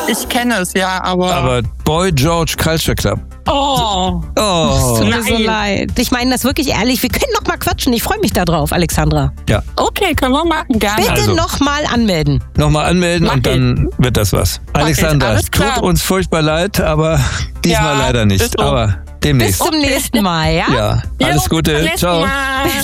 Ich kenne es, ja, Aber Boy George Culture Club. Oh. Tut mir so Nein. leid. Ich meine das wirklich ehrlich. Wir können noch mal quatschen. Ich freue mich da drauf, Alexandra. Ja. Okay, können wir machen, gerne. Bitte Also. noch mal anmelden. Nochmal anmelden und dann wird das was. Alexandra, alles klar. tut uns furchtbar leid, aber diesmal Ja, leider nicht. ist so. Aber demnächst. Bis zum nächsten Mal, ja? Ja, alles Jo, Gute. bis zum Ciao. nächsten Mal.